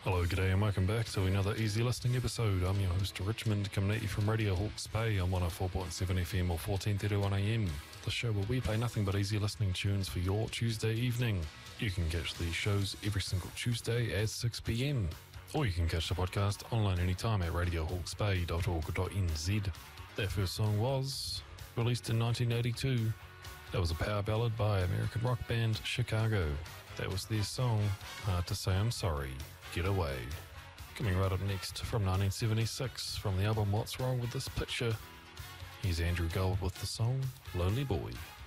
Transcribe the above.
Hello, g'day, and welcome back to another Easy Listening episode. I'm your host, Richmond, coming at you from Radio Hawke's Bay on 104.7 FM or 14:31am. The show where we play nothing but easy listening tunes for your Tuesday evening. You can catch these shows every single Tuesday at 6pm, or you can catch the podcast online anytime at radiohawksbay.org.nz. That first song was released in 1982. That was a power ballad by American rock band Chicago. That was their song, Hard to Say I'm Sorry. Get Away. Coming right up next from 1976 from the album What's Wrong With This Picture, here's Andrew Gold with the song Lonely Boy.